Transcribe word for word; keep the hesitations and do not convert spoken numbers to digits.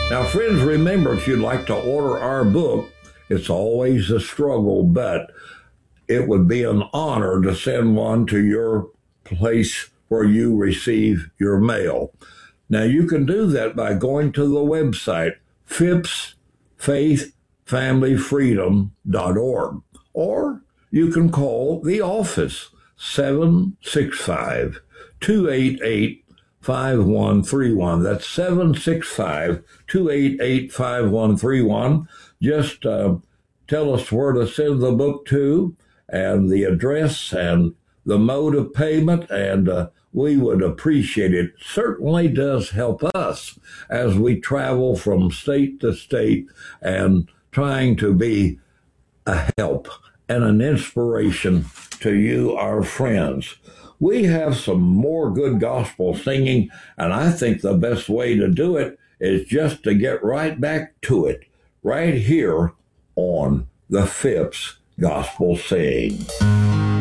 Now, friends, remember, if you'd like to order our book, it's always a struggle, but it would be an honor to send one to your place where you receive your mail. Now, you can do that by going to the website, phipps faith family freedom dot org, or you can call the office, seven six five, two eight eight, five one three one. That's seven six five, two eight eight, five one three one. Just uh, tell us where to send the book to and the address and the mode of payment, and uh, we would appreciate it. It certainly does help us as we travel from state to state and trying to be a help and an inspiration to you, our friends. We have some more good gospel singing, and I think the best way to do it is just to get right back to it, right here on the Phipps Gospel Sing.